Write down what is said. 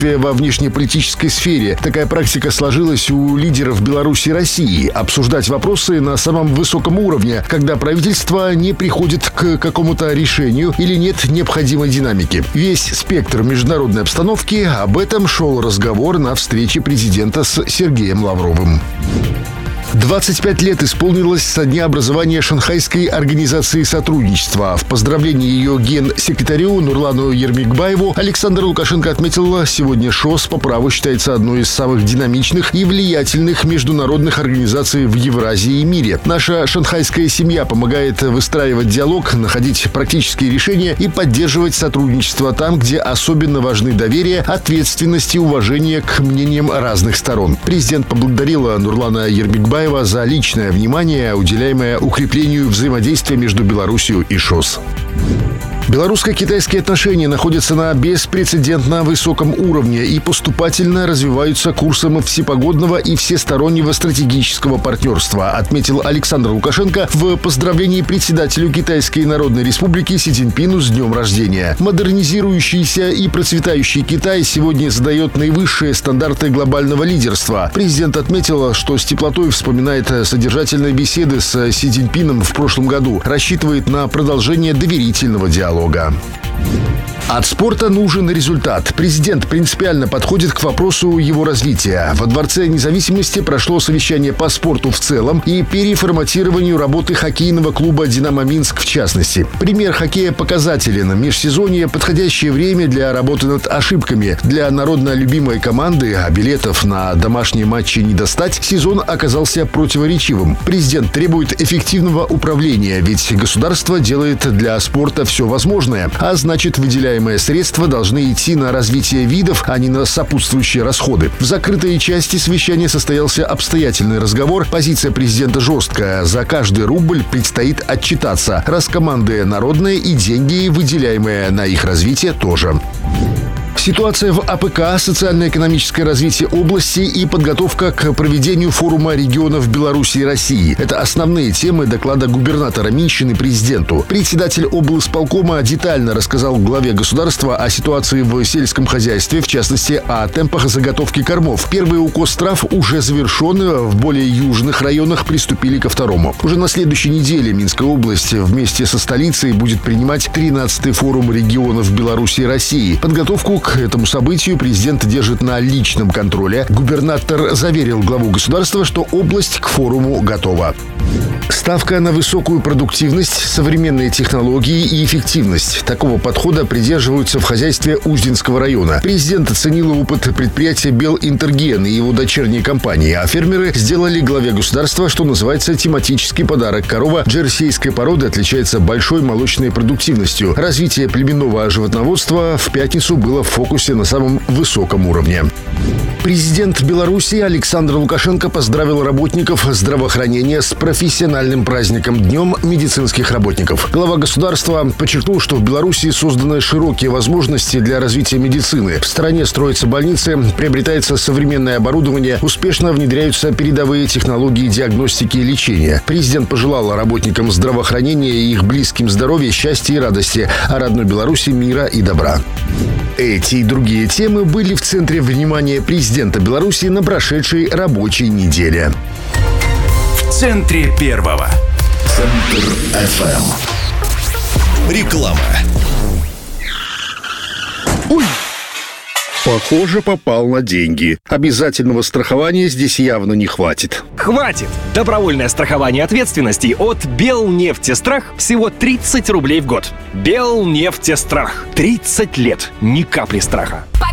во внешнеполитической сфере. Такая практика сложилась у лидеров Беларуси и России. Обсуждать вопросы на самом высоком уровне, когда правительство не приходит к какому-то решению или нет необходимой динамики. Весь спектр международной обстановки, об этом шел разговор на встрече президента с Сергеем Лавровым. 25 лет исполнилось со дня образования Шанхайской организации сотрудничества. В поздравлении ее генсекретарю Нурлану Ермекбаеву Александр Лукашенко отметил, сегодня ШОС по праву считается одной из самых динамичных и влиятельных международных организаций в Евразии и мире. Наша шанхайская семья помогает выстраивать диалог, находить практические решения и поддерживать сотрудничество там, где особенно важны доверие, ответственность и уважение к мнениям разных сторон. Президент поблагодарил Нурлана Ермекбаева за личное внимание, уделяемое укреплению взаимодействия между Беларусью и ШОС. Белорусско-китайские отношения находятся на беспрецедентно высоком уровне и поступательно развиваются курсом всепогодного и всестороннего стратегического партнерства, отметил Александр Лукашенко в поздравлении председателю Китайской Народной Республики Си Цзиньпину с днем рождения. Модернизирующийся и процветающий Китай сегодня задает наивысшие стандарты глобального лидерства. Президент отметил, что с теплотой вспоминает содержательные беседы с Си Цзиньпином в прошлом году, рассчитывает на продолжение доверительного диалога. От спорта нужен результат. Президент принципиально подходит к вопросу его развития. Во Дворце независимости прошло совещание по спорту в целом и переформатированию работы хоккейного клуба «Динамо Минск» в частности. Пример хоккея показателен. Межсезонье – подходящее время для работы над ошибками. Для народно любимой команды, а билетов на домашние матчи не достать, сезон оказался противоречивым. Президент требует эффективного управления, ведь государство делает для спорта все возможное, а значит, выделяемые средства должны идти на развитие видов, а не на сопутствующие расходы. В закрытой части совещания состоялся обстоятельный разговор. Позиция президента жесткая. За каждый рубль предстоит отчитаться. Раз команды народные, и деньги, выделяемые на их развитие, тоже. Ситуация в АПК, социально-экономическое развитие области и подготовка к проведению форума регионов Беларуси и России. Это основные темы доклада губернатора Минщины президенту. Председатель облисполкома детально рассказал главе государства о ситуации в сельском хозяйстве, в частности, о темпах заготовки кормов. Первый укос трав уже завершен, в более южных районах приступили ко второму. Уже на следующей неделе Минская область вместе со столицей будет принимать 13-й форум регионов Беларуси и России. Подготовку к этому событию президент держит на личном контроле. Губернатор заверил главу государства, что область к форуму готова. Ставка на высокую продуктивность, современные технологии и эффективность. Такого подхода придерживаются в хозяйстве Узденского района. Президент оценил опыт предприятия «Белинтерген» и его дочерней компании, а фермеры сделали главе государства, что называется, тематический подарок. Корова джерсейской породы отличается большой молочной продуктивностью. Развитие племенного животноводства в пятницу было в фокусе на самом высоком уровне. Президент Беларуси Александр Лукашенко поздравил работников здравоохранения с профессиональным праздником Днем медицинских работников. Глава государства подчеркнул, что в Беларуси созданы широкие возможности для развития медицины. В стране строятся больницы, приобретается современное оборудование, успешно внедряются передовые технологии диагностики и лечения. Президент пожелал работникам здравоохранения и их близким здоровья, счастья и радости, а родной Беларуси мира и добра. Эти и другие темы были в центре внимания президента Беларуси на прошедшей рабочей неделе. В центре первого. Центр ФМ. Реклама. Ой! Похоже, попал на деньги. Обязательного страхования здесь явно не хватит. Хватит! Добровольное страхование ответственности от Белнефтестрах всего 30 рублей в год. Белнефтестрах. 30 лет. Ни капли страха.